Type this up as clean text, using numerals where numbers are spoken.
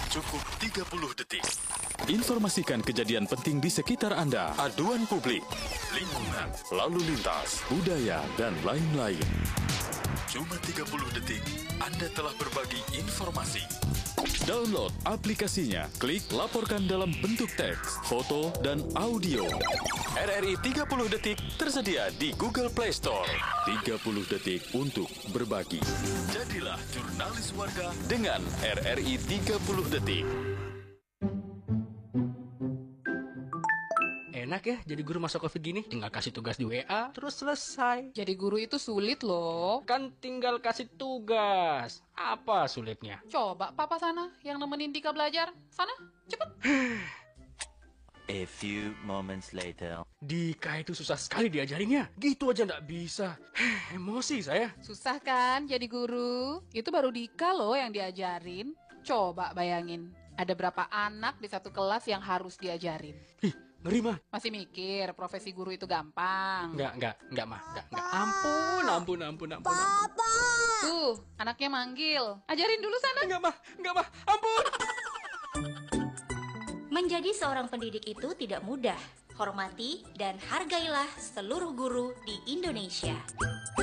Cukup 30 detik. Informasikan kejadian penting di sekitar Anda. Aduan publik, lingkungan, lalu lintas, budaya, dan lain-lain. Cuma 30 detik, Anda telah berbagi informasi. Download aplikasinya. Klik laporkan dalam bentuk teks, foto, dan audio. RRI 30 detik tersedia di Google Play Store. 30 detik untuk berbagi. Jadilah jurnalis warga dengan RRI 30 detik. Enak ya jadi guru masa COVID gini. Tinggal kasih tugas di WA, terus selesai. Jadi guru itu sulit loh. Kan tinggal kasih tugas. Apa sulitnya? Coba papa sana yang nemenin Dika belajar. Sana, cepet. A few moments later. Dika itu susah sekali diajarinnya. Gitu aja nggak bisa. Emosi saya. Susah kan jadi guru? Itu baru Dika loh yang diajarin. Coba bayangin, ada berapa anak di satu kelas yang harus diajarin? Ih, ngeri mah. Masih mikir profesi guru itu gampang? Enggak mah. Enggak. Ampun. Papa. Tuh, anaknya manggil. Ajarin dulu sana. Enggak mah. Ampun. Menjadi seorang pendidik itu tidak mudah. Hormati dan hargailah seluruh guru di Indonesia.